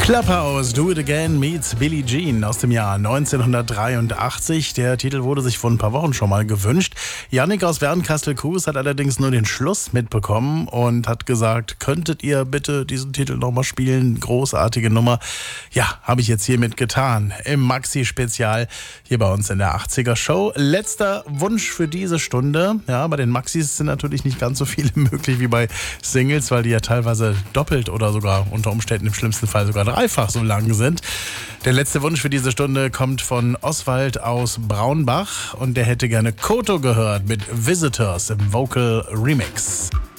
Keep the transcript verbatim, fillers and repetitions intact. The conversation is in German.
Clubhouse, Do It Again meets Billie Jean aus dem Jahr neunzehnhundertdreiundachtzig. Der Titel wurde sich vor ein paar Wochen schon mal gewünscht. Yannick aus Bernkastel-Kues hat allerdings nur den Schluss mitbekommen und hat gesagt, könntet ihr bitte diesen Titel nochmal spielen? Großartige Nummer. Ja, habe ich jetzt hiermit getan. Im Maxi-Spezial hier bei uns in der achtziger-Show. Letzter Wunsch für diese Stunde. Ja, bei den Maxis sind natürlich nicht ganz so viele möglich wie bei Singles, weil die ja teilweise doppelt oder sogar unter Umständen im schlimmsten Fall sogar dreifach so lang sind. Der letzte Wunsch für diese Stunde kommt von Oswald aus Braunbach und der hätte gerne Koto gehört mit Visitors im Vocal Remix.